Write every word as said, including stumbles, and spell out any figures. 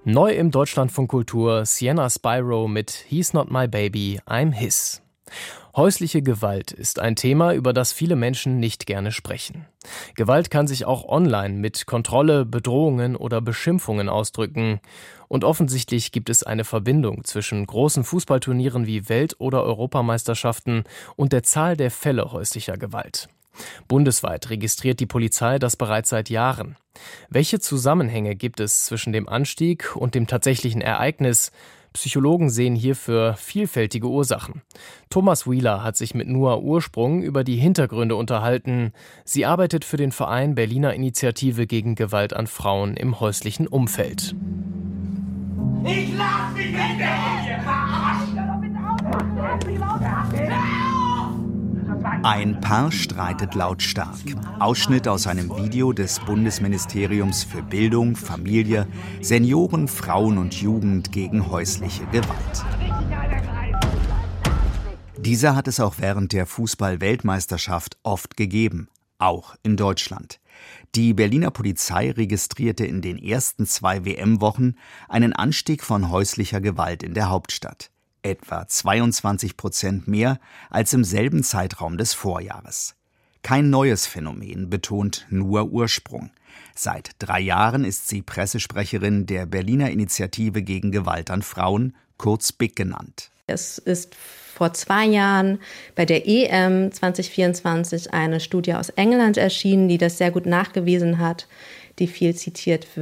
Neu im Deutschlandfunk Kultur Sienna Spyro mit He's Not My Baby, I'm His. Häusliche Gewalt ist ein Thema, über das viele Menschen nicht gerne sprechen. Gewalt kann sich auch online mit Kontrolle, Bedrohungen oder Beschimpfungen ausdrücken. Und offensichtlich gibt es eine Verbindung zwischen großen Fußballturnieren wie Welt- oder Europameisterschaften und der Zahl der Fälle häuslicher Gewalt. Bundesweit registriert die Polizei das bereits seit Jahren. Welche Zusammenhänge gibt es zwischen dem Anstieg und dem tatsächlichen Ereignis? Psychologen sehen hierfür vielfältige Ursachen. Thomas Wheeler hat sich mit Noah Ursprung über die Hintergründe unterhalten. Sie arbeitet für den Verein Berliner Initiative gegen Gewalt an Frauen im häuslichen Umfeld. Ich lass mich nicht mehr! Ein Paar streitet lautstark. Ausschnitt aus einem Video des Bundesministeriums für Bildung, Familie, Senioren, Frauen und Jugend gegen häusliche Gewalt. Diese hat es auch während der Fußball-Weltmeisterschaft oft gegeben, auch in Deutschland. Die Berliner Polizei registrierte in den ersten zwei W M-Wochen einen Anstieg von häuslicher Gewalt in der Hauptstadt. Etwa zweiundzwanzig Prozent mehr als im selben Zeitraum des Vorjahres. Kein neues Phänomen, betont Noah Ursprung. Seit drei Jahren ist sie Pressesprecherin der Berliner Initiative gegen Gewalt an Frauen, kurz B I G genannt. Es ist vor zwei Jahren bei der E M zwanzig vierundzwanzig eine Studie aus England erschienen, die das sehr gut nachgewiesen hat, die viel zitiert